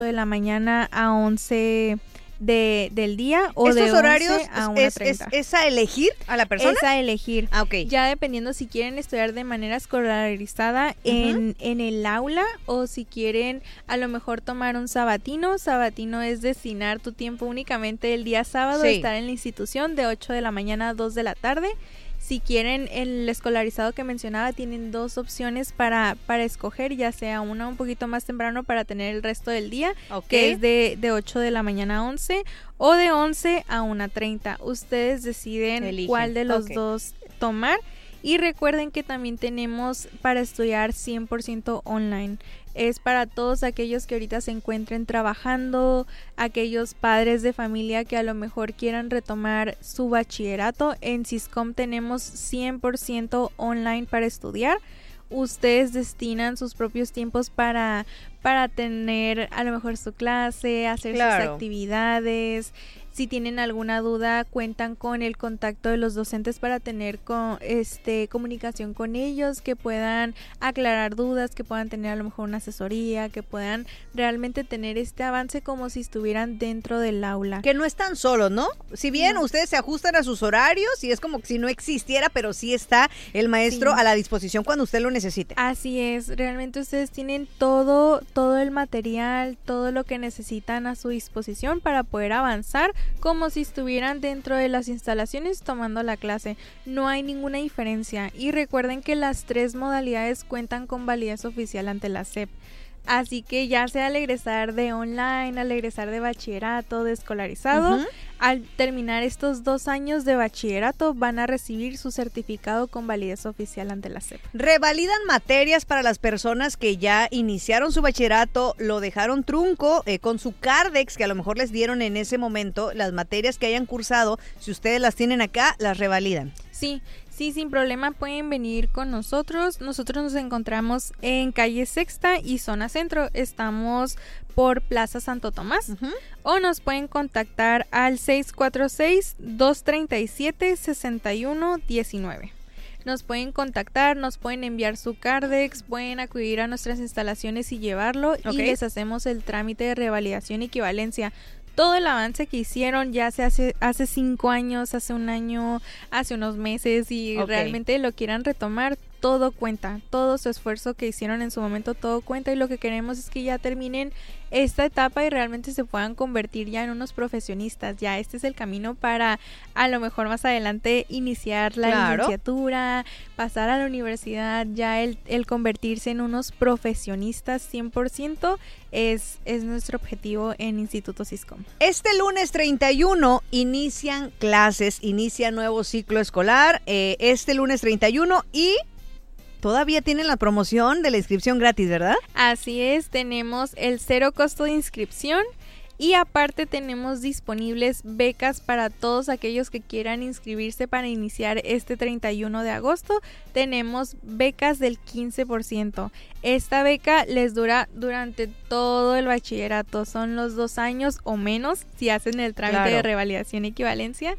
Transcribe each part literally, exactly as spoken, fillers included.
de la mañana a once de, del día o ¿Estos de horarios once a es, una es, treinta. es a elegir a la persona? Es a elegir. Ah, ok. Ya dependiendo si quieren estudiar de manera escolarizada uh-huh. en, en el aula o si quieren a lo mejor tomar un sabatino. Sabatino es destinar tu tiempo únicamente el día sábado, sí. estar en la institución de ocho de la mañana a dos de la tarde. Si quieren el escolarizado que mencionaba, tienen dos opciones para, para escoger, ya sea una un poquito más temprano para tener el resto del día, okay. que es de, de ocho de la mañana a once o de once a una treinta. Ustedes deciden Eligen. cuál de los okay. dos tomar. Y recuerden que también tenemos para estudiar cien por ciento online. Es para todos aquellos que ahorita se encuentren trabajando, aquellos padres de familia que a lo mejor quieran retomar su bachillerato. En Siscom tenemos cien por ciento online para estudiar. Ustedes destinan sus propios tiempos para, para tener a lo mejor su clase, hacer claro. sus actividades. Si tienen alguna duda, cuentan con el contacto de los docentes para tener con, este, comunicación con ellos, que puedan aclarar dudas, que puedan tener a lo mejor una asesoría, que puedan realmente tener este avance como si estuvieran dentro del aula. Que no están solos, ¿no? Si bien no. ustedes se ajustan a sus horarios y es como si no existiera, pero sí está el maestro sí. a la disposición cuando usted lo necesite. Así es, realmente ustedes tienen todo, todo el material, todo lo que necesitan a su disposición para poder avanzar como si estuvieran dentro de las instalaciones tomando la clase. No hay ninguna diferencia y recuerden que las tres modalidades cuentan con validez oficial ante la S E P. Así que ya sea al egresar de online, al egresar de bachillerato, de escolarizado, uh-huh. al terminar estos dos años de bachillerato van a recibir su certificado con validez oficial ante la S E P. ¿Revalidan materias para las personas que ya iniciaron su bachillerato, lo dejaron trunco eh, con su Cardex, que a lo mejor les dieron en ese momento, las materias que hayan cursado, si ustedes las tienen acá, las revalidan? Sí. Sí, sin problema pueden venir con nosotros. Nosotros nos encontramos en calle Sexta y zona centro. Estamos por Plaza Santo Tomás. Uh-huh. O nos pueden contactar al seis cuatro seis, dos tres siete, seis uno uno nueve. Nos pueden contactar, nos pueden enviar su Cardex, pueden acudir a nuestras instalaciones y llevarlo okay. y les hacemos el trámite de revalidación y equivalencia. Todo el avance que hicieron ya se hace hace cinco años, hace un año, hace unos meses y okay. realmente lo quieran retomar, todo cuenta, todo su esfuerzo que hicieron en su momento, todo cuenta y lo que queremos es que ya terminen esta etapa y realmente se puedan convertir ya en unos profesionistas. Ya este es el camino para a lo mejor más adelante iniciar la claro. licenciatura, pasar a la universidad, ya el, el convertirse en unos profesionistas cien por ciento es, es nuestro objetivo en Instituto Siscom. Este lunes treinta y uno inician clases, inicia nuevo ciclo escolar, eh, este lunes treinta y uno y... todavía tienen la promoción de la inscripción gratis, ¿verdad? Así es, tenemos el cero costo de inscripción y aparte tenemos disponibles becas para todos aquellos que quieran inscribirse para iniciar este treinta y uno de agosto. Tenemos becas del quince por ciento. Esta beca les dura durante todo el bachillerato, son los dos años o menos si hacen el trámite claro. de revalidación y equivalencia.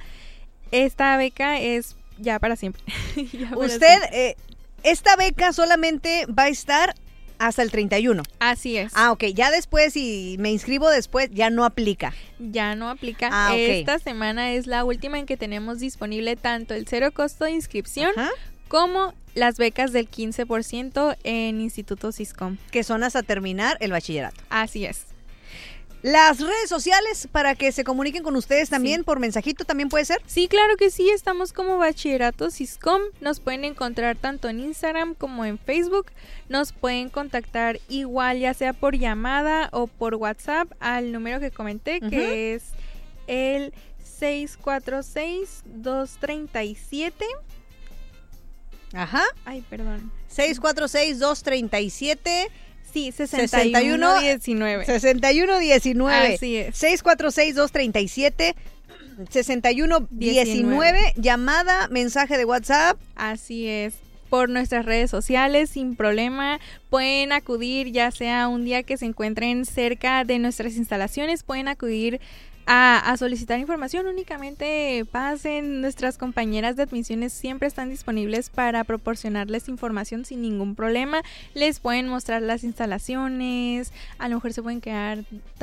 Esta beca es ya para siempre. ya para Usted... siempre. Eh... Esta beca solamente va a estar hasta el treinta y uno. Así es. Ah, ok. Ya después, si me inscribo después, ya no aplica. Ya no aplica. Ah, okay. Esta semana es la última en que tenemos disponible tanto el cero costo de inscripción Ajá. como las becas del quince por ciento en Instituto Siscom. Que son hasta terminar el bachillerato. Así es. Las redes sociales para que se comuniquen con ustedes también sí. por mensajito también puede ser. Sí, claro que sí, estamos como Bachillerato Siscom, nos pueden encontrar tanto en Instagram como en Facebook, nos pueden contactar igual ya sea por llamada o por WhatsApp al número que comenté uh-huh. que es el seis cuatro seis, dos tres siete. Ajá. Ay, perdón. seis cuatro seis, dos tres siete. Sí, sesenta y uno diecinueve. sesenta y uno diecinueve. Así es. seis cuatro seis, dos tres siete, sesenta y uno diecinueve. Llamada, mensaje de WhatsApp. Así es. Por nuestras redes sociales, sin problema. Pueden acudir, ya sea un día que se encuentren cerca de nuestras instalaciones, pueden acudir A, a solicitar información, únicamente pasen. Nuestras compañeras de admisiones siempre están disponibles para proporcionarles información sin ningún problema. Les pueden mostrar las instalaciones, a lo mejor se pueden quedar